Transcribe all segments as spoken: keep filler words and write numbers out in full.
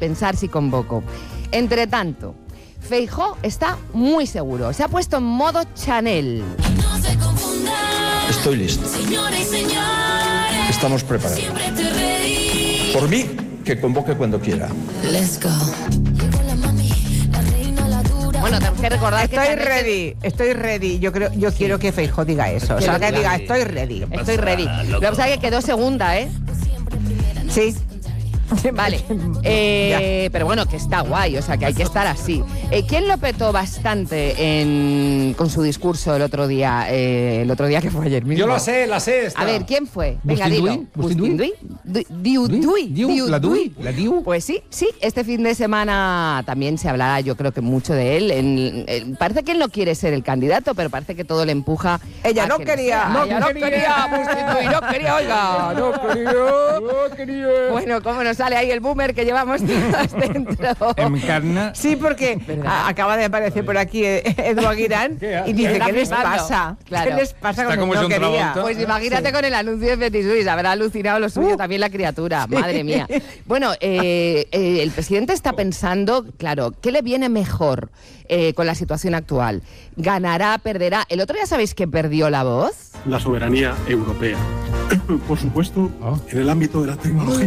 pensar si convoco. Entre tanto, Feijóo está muy seguro. Se ha puesto en modo Chanel. No se confundan. Estoy listo. Señores y señores. Estamos preparados. Siempre te reí. Por mí, que convoque cuando quiera. Let's go. Llegó la mami, la reina, la dura. Bueno, tenemos que recordar que... Estoy esta noche- ready, estoy ready. Yo creo, yo quiero que Feijóo diga eso. O sea, que diga, estoy ready. Estoy ready. Lo que pasa es que quedó segunda, ¿eh? Sí. Vale, eh, pero bueno, que está guay, o sea, que hay que estar así. Eh, ¿Quién lo petó bastante en, con su discurso el otro día? Eh, el otro día que fue ayer mismo. Yo la sé, la sé. Esta. A ver, ¿quién fue? Venga, ¿Bustin dilo. Dui? ¿Bustin Dui? Du- Diu Dui. Diu, Diu la Dui, Dui. la Diu. Pues sí, sí, este fin de semana también se hablará, yo creo que mucho de él. En- en- parece que él no quiere ser el candidato, pero parece que todo le empuja. Ella a no que quería. sea. No Ella no quería. quería, Bustin Dui, no quería, oiga, no quería. No quería. Bueno, ¿cómo nos sale ahí el boomer que llevamos todos dentro? Encarna. Sí, porque ¿Verdad? a- acaba de aparecer por aquí eh, Edu Aguirán ¿Qué? y dice, Está ¿qué les flipando. pasa? Claro. ¿Qué les pasa Está con como el no John quería? Travolta. Pues imagínate con el anuncio de Petit Suisse, habrá alucinado lo suyo Uh. también la criatura, madre mía. Bueno, eh, eh, el presidente está pensando, claro, ¿qué le viene mejor eh, con la situación actual? ¿Ganará, perderá? El otro día sabéis que perdió la voz. La soberanía europea. Por supuesto, Oh. en el ámbito de la tecnología.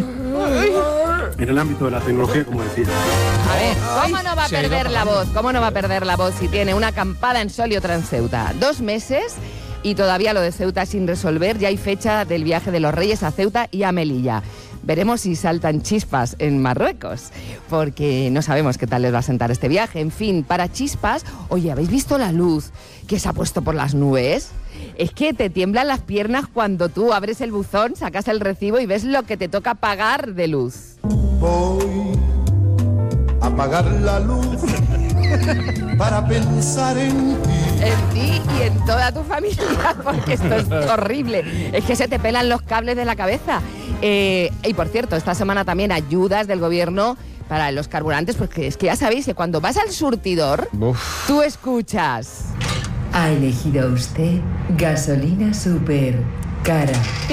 En el ámbito de la tecnología, como decía. A ver, ¿cómo no va a se ha ido perder la apagando. voz? ¿Cómo no va a perder la voz si tiene una acampada en Sol y otra en Ceuta? Dos meses y todavía lo de Ceuta sin resolver. Ya hay fecha del viaje de los Reyes a Ceuta y a Melilla. Veremos si saltan chispas en Marruecos, porque no sabemos qué tal les va a sentar este viaje. En fin, para chispas, oye, ¿habéis visto la luz que se ha puesto por las nubes? Es que te tiemblan las piernas cuando tú abres el buzón, sacas el recibo y ves lo que te toca pagar de luz. Voy a apagar la luz para pensar en ti. En ti y en toda tu familia, porque esto es horrible. Es que se te pelan los cables de la cabeza. Eh, y por cierto, esta semana también ayudas del gobierno para los carburantes, porque es que ya sabéis que cuando vas al surtidor, Uf. tú escuchas... Ha elegido usted gasolina super cara.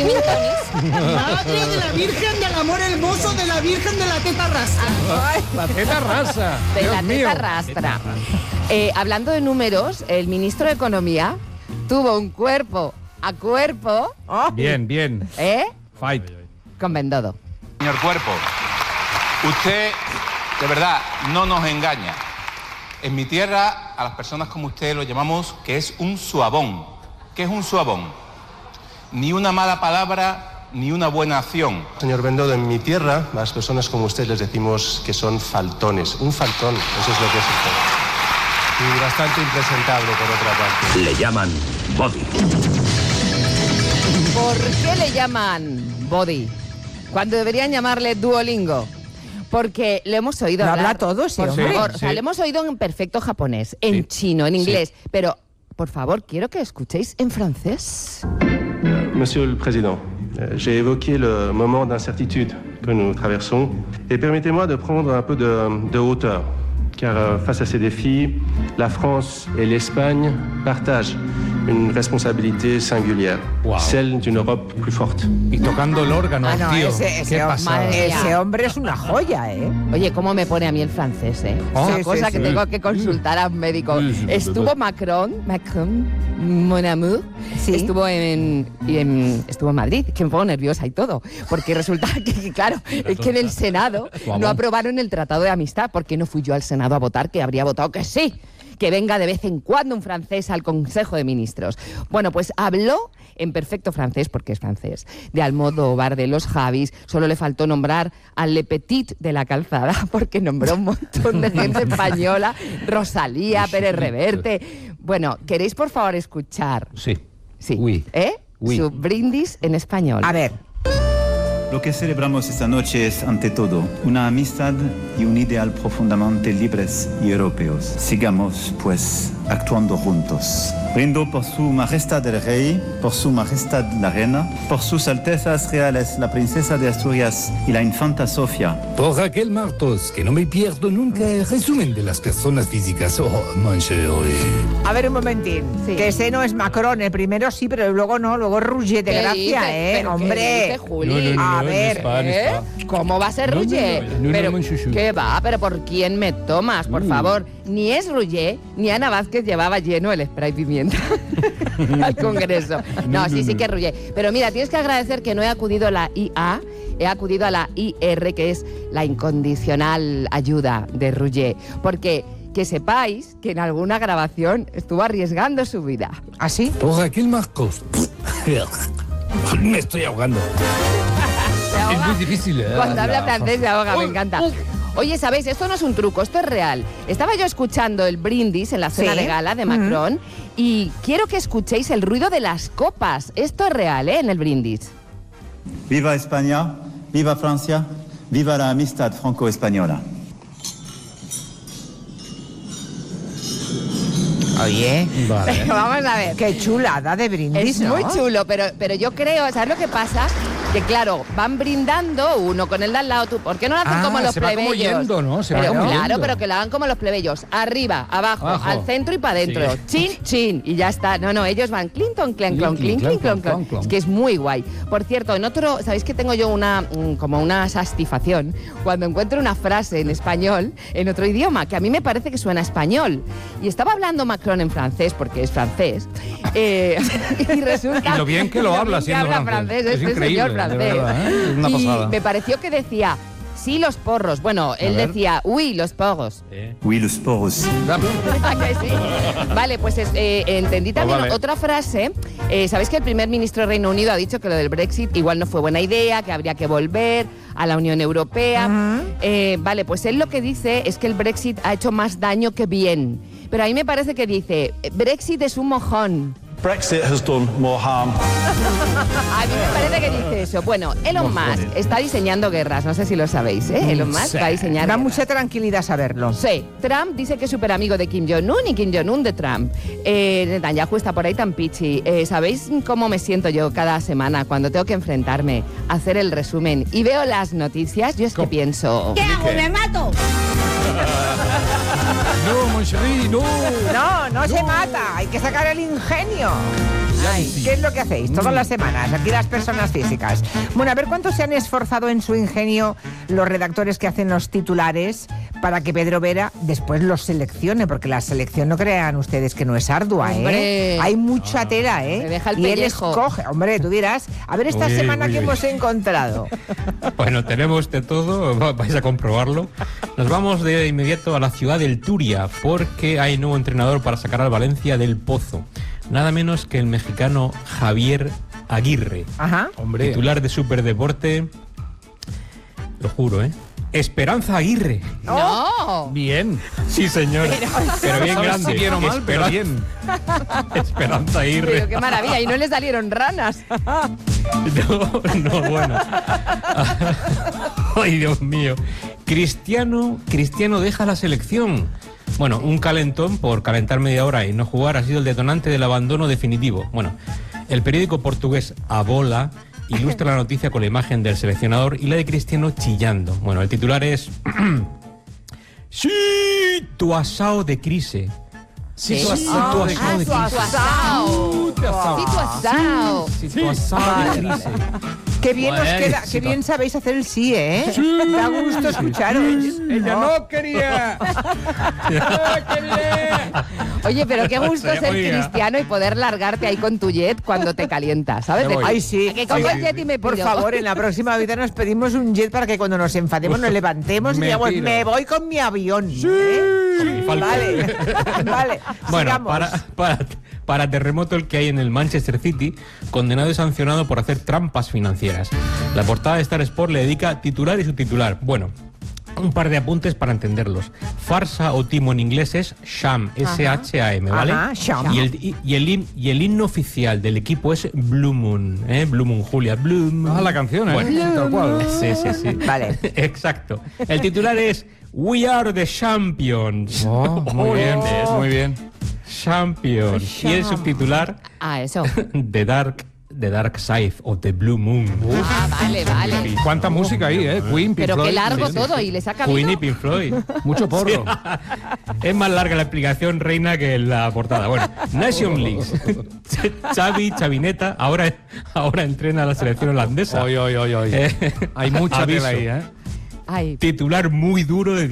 Madre de la Virgen del Amor Hermoso de la Virgen de la Teta Rasa. La teta rasa. de Dios la mío. teta rastra. Eh, hablando de números, el ministro de Economía tuvo un cuerpo a cuerpo, Bien, bien. ¿eh? Fight. Con Bendodo. Señor Cuerpo, usted de verdad no nos engaña. En mi tierra a las personas como usted lo llamamos que es un suabón. ¿Qué es un suabón? Ni una mala palabra ni una buena acción. Señor Bendodo, en mi tierra, a las personas como usted les decimos que son faltones. Un faltón, eso es lo que es usted. Y bastante impresentable, por otra parte. Le llaman Body. ¿Por qué le llaman Body? Cuando deberían llamarle Duolingo. Porque lo hemos oído ¿Lo hablar. habla todo ese por hombre? favor, Sí, o sea, sí. lo hemos oído en perfecto japonés, en Sí. chino, en Sí. inglés. Pero, por favor, quiero que escuchéis en francés. Monsieur le Président, euh, j'ai évoqué le moment d'incertitude que nous traversons et permettez-moi de prendre un peu de, de hauteur, car euh, face à ces défis, la France et l'Espagne partagent une responsabilité singulière, Wow. celle d'une Europe plus forte. Y tocando el órgano, Ah, no, tío. ese, ese, Qué hom- pasada. Madre mía. ese hombre es una joya, ¿eh? Oye, ¿cómo me pone a mí el francés, eh? Oh. Una Sí, cosa sí, que sí. tengo que consultar a un médico. Sí, sí, Estuvo total. Macron, Macron, mon amour, Sí. estuvo en, y en- estuvo en Madrid, que me pongo nerviosa y todo, porque resulta que, claro, es que en el Senado no aprobaron el Tratado de Amistad, porque no fui yo al Senado a votar, que habría votado que sí, que venga de vez en cuando un francés al Consejo de Ministros. Bueno, pues habló en perfecto francés, porque es francés, de Almodóvar, de los Javis. Solo le faltó nombrar al Le Petit de la Calzada, porque nombró un montón de gente española, Rosalía, Pérez Reverte. Bueno, ¿queréis por favor escuchar? Sí. Sí. Oui. ¿Eh? Oui. Su brindis en español. A ver. Lo que celebramos esta noche es, ante todo, una amistad y un ideal profundamente libres y europeos. Sigamos, pues, actuando juntos. Brindo por su majestad el rey, por su majestad la reina, por sus altezas reales la princesa de Asturias y la infanta Sofía. Por Raquel Martos, que no me pierdo nunca el resumen de las personas físicas. Oh, mon chéri. A ver, un momentín. Sí. Que ese no es Macron. El primero sí, pero luego no. Luego Rouget de ¿Qué Gracia, dices? ¿eh? ¿Pero qué Hombre. dices, Juli? No, no, no, A no, ver, no es pa, no es ¿Eh? pa. ¿Cómo va a ser No, no, Rouget? no, no, no, Pero, mon chouchou. ¿qué ¿Qué va? ¿Pero por quién me tomas? Por Uh. favor. Ni es Rullé, ni Ana Vázquez llevaba lleno el spray pimienta al Congreso. No, sí, sí que es Rullé. Pero mira, tienes que agradecer que no he acudido a la I A, he acudido a la I R, que es la incondicional ayuda de Rullé. Porque que sepáis que en alguna grabación estuvo arriesgando su vida. ¿Ah, sí? Por Raquel Marcos. Me estoy ahogando. Es muy difícil, ¿eh? Cuando habla La- francés se ahoga, me Uy, encanta. uy. Oye, ¿sabéis? Esto no es un truco, esto es real. Estaba yo escuchando el brindis en la cena Sí. de gala de Macron y quiero que escuchéis el ruido de las copas. Esto es real, ¿eh? En el brindis. Viva España, viva Francia, viva la amistad franco-española. Oye, Vale. Vamos a ver. qué chulada de brindis, Es ¿no? muy chulo, pero, pero yo creo, ¿sabes lo que pasa? Que claro, van brindando uno con el de al lado. Tú, ¿por qué no lo hacen Ah, como los se va como plebeyos? yendo, ¿no? Se va Pero como claro, yendo. pero que lo hagan como los plebeyos. Arriba, abajo, Abajo. al centro y para adentro. Sí. Chin, chin. Y ya está. No, no, ellos van clinton, clan, clon, Clink, clink, clink, clink, clon, clon, clon. clon, clon. Es que es muy guay. Por cierto, en otro, ¿sabéis que tengo yo una mm, como una satisfacción cuando encuentro una frase en español en otro idioma que a mí me parece que suena a español? Y estaba hablando Macron en francés porque es francés. eh, y resulta Y lo bien que lo habla bien que siendo habla francés. francés, Es este increíble, señor de francés. verdad, ¿eh? Es una y pasada. me pareció que decía, sí, los porros. Bueno, él ver. decía, uy, los porros. Oui, los poros. ¿A que sí? Vale, pues es, eh, entendí también vale. otra frase. Eh, Sabéis que el primer ministro de Reino Unido ha dicho que lo del Brexit igual no fue buena idea, que habría que volver a la Unión Europea. Eh, vale, pues él lo que dice es que el Brexit ha hecho más daño que bien. Pero a mí me parece que dice, Brexit es un mojón. Brexit has done more harm. A mí me parece que dice eso. Bueno, Elon Musk está diseñando guerras, no sé si lo sabéis, ¿eh? Elon Musk Sí. va a diseñar Da guerras. mucha tranquilidad saberlo. Sí, Trump dice que es súper amigo de Kim Jong-un y Kim Jong-un de Trump. Eh, Netanyahu está por ahí tan pichi. Eh, ¿Sabéis cómo me siento yo cada semana cuando tengo que enfrentarme a hacer el resumen y veo las noticias? Yo es que ¿Cómo? pienso... ¿Qué hago? ¿Me mato? No, mon chéri, no. No, no, se mata, hay que sacar el ingenio. Ay, ¿qué es lo que hacéis todas las semanas? Aquí las personas físicas. Bueno, a ver cuánto se han esforzado en su ingenio los redactores que hacen los titulares para que Pedro Vera después los seleccione, porque la selección no crean ustedes que no es ardua, ¿eh? Hombre. Hay mucha tela, ¿eh? Me deja el y él pellejo. escoge, hombre, tú dirás, a ver esta Uy, semana uy, que uy. hemos encontrado. Bueno, tenemos de todo, va- vais a comprobarlo. Nos vamos de inmediato a la ciudad del Turia, porque hay nuevo entrenador para sacar al Valencia del pozo. Nada menos que el mexicano Javier Aguirre, Ajá. Hombre. titular de Superdeporte. Lo juro, ¿eh? Esperanza Aguirre. ¡No! Bien. Sí, señor. Pero bien ¿Sabes grande. si bien o mal, pero Esperan- bien. Esperanza Aguirre. Pero qué maravilla, y no les salieron ranas. No, no, bueno. Ay, Dios mío. Cristiano, Cristiano deja la selección. Bueno, un calentón por calentar media hora y no jugar ha sido el detonante del abandono definitivo. Bueno, el periódico portugués A Bola ilustra la noticia con la imagen del seleccionador y la de Cristiano chillando. Bueno, el titular es Sí, tu asao de crise. Sí. Situação de Ah, crise. situação. Situação. Situação de crise. Qué bien Bueno, os queda, sí, qué sí, bien sabéis hacer el sí, ¿eh? Da gusto escucharos. Ella no quería. ¡No quería! Oye, pero qué gusto Oiga. ser cristiano y poder largarte ahí con tu jet cuando te calientas, ¿sabes? Me voy. Ay, sí. Que cojo Oiga, el jet y me por piro. favor, en la próxima vida nos pedimos un jet para que cuando nos enfademos nos levantemos y Me digamos, piro. me voy con mi avión. ¿eh? Con mi Falcon. Vale, vale. Bueno, sigamos. para, para, para terremoto el que hay en el Manchester City, condenado y sancionado por hacer trampas financieras. La portada de Star Sport le dedica titular y subtitular. Bueno, un par de apuntes para entenderlos. Farsa o timo en inglés es Sham, S H A M, ¿vale? Ajá, Sham. Y el, y, y el, him- y el himno oficial del equipo es Blue Moon, ¿eh? Blue Moon, Julia, Blue Moon. Ah, la canción, ¿eh? Tal cual. Sí, sí, sí. Vale. Exacto. El titular es We are the champions. Oh, muy bien, Oh. muy bien. Champions. Y el subtitular, Ah, eso. The Dark, The Dark Side of the Blue Moon. Ah, vale, vale. Y cuánta música ahí, ¿eh? Queen, Pink Pero qué Floyd. largo Sí, sí, todo sí. y le saca Queen y vino. Pink Floyd. Mucho porro. Es más larga la explicación, Reina, que la portada. Bueno, Nation League. Xavi, Chavineta, ahora, ahora entrena a la selección holandesa. Oy, oy, oy, oy. Eh, Hay mucha aviso. tela ahí, ¿eh? Ay. Titular muy duro de